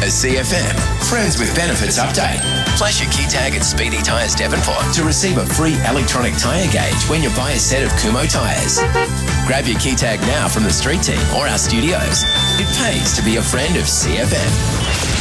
CFM. Friends with Benefits update. Flash your key tag at Speedy Tyres Devonport to receive a free electronic tyre gauge when you buy a set of Kumho tyres. Grab your key tag now from the street team or our studios. It pays to be a friend of CFM.